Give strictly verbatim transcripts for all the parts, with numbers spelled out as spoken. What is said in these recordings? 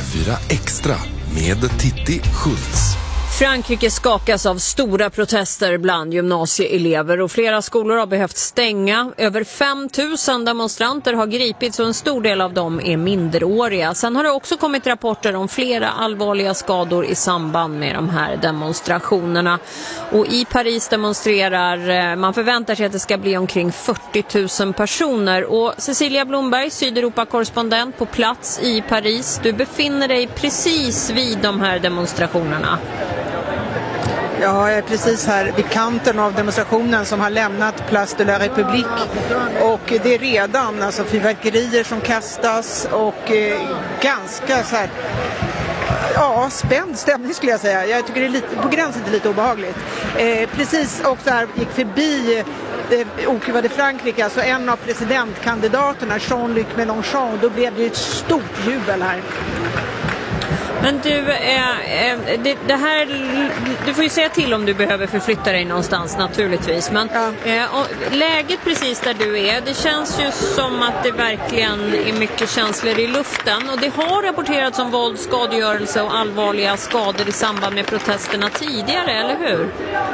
fyra Extra med Titti Schultz. Frankrike skakas av stora protester bland gymnasieelever och flera skolor har behövt stänga. Över fem tusen demonstranter har gripits och en stor del av dem är minderåriga. Sen har det också kommit rapporter om flera allvarliga skador i samband med de här demonstrationerna. Och i Paris demonstrerar, man förväntar sig att det ska bli omkring fyrtio tusen personer. Och Cecilia Blomberg, Sydeuropa-korrespondent på plats i Paris, du befinner dig precis vid de här demonstrationerna. Ja, jag är precis här vid kanten av demonstrationen som har lämnat Place de la République, och det är redan alltså fyrverkerier som kastas och eh, ganska så här, ja, spänd stämning skulle jag säga. Jag tycker det är lite, på gränsen till lite obehagligt. Eh, precis också här gick förbi det okuvade Frankrike, alltså en av presidentkandidaterna, Jean-Luc Mélenchon, då blev det ett stort jubel här. Men du, eh, det, det här, du får ju säga till om du behöver förflytta dig någonstans naturligtvis. Men ja. eh, läget precis där du är, det känns ju som att det verkligen är mycket känslor i luften. Och det har rapporterats om våld, skadegörelse och allvarliga skador i samband med protesterna tidigare, eller hur?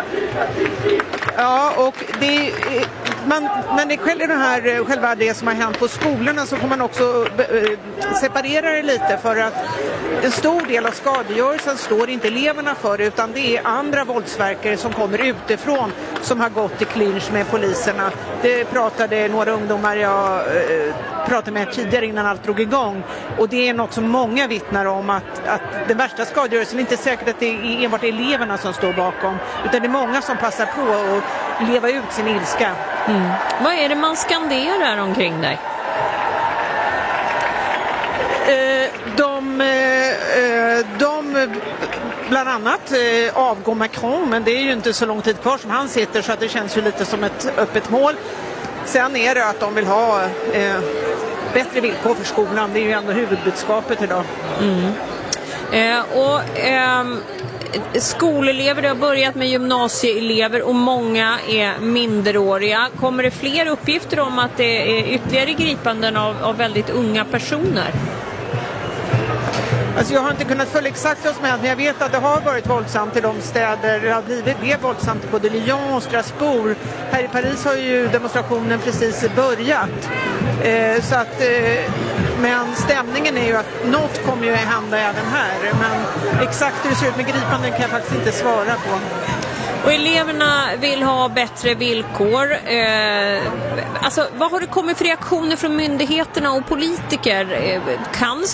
Ja, och det man, men det själva, det här, själva det som har hänt på skolorna, så får man också separera det lite, för att en stor del av skadegörelsen står inte eleverna för, utan det är andra våldsverkare som kommer utifrån som har gått i clinch med poliserna. Det pratade några ungdomar jag eh, pratade med tidigare innan allt drog igång, och det är något som många vittnar om, att, att den värsta skadegörelsen är inte säkert att det är enbart eleverna som står bakom, utan det är många som passar på att leva ut sin ilska. Mm. Vad är det man skanderar omkring dig? Eh, de, eh, de bland annat eh, avgår Macron, men det är ju inte så lång tid kvar som han sitter, så att det känns ju lite som ett öppet mål. Sen är det att de vill ha eh, bättre villkor för skolan. Det är ju ändå huvudbudskapet idag. Mm. Eh, och eh, skolelever, det har börjat med gymnasieelever och många är minderåriga. Kommer det fler uppgifter om att det är ytterligare gripanden av, av väldigt unga personer? Alltså jag har inte kunnat följa exakt vad som hänt, men jag vet att det har varit våldsamt i de städer. Det har blivit det våldsamt i både Lyon och Strasbourg. Här i Paris har ju demonstrationen precis börjat. Eh, så att, eh, men stämningen är ju att något kommer ju hända även här. Men exakt hur det ser ut med gripanden kan jag faktiskt inte svara på. Och eleverna vill ha bättre villkor. Eh, alltså, vad har det kommit för reaktioner från myndigheterna och politiker? Eh, kan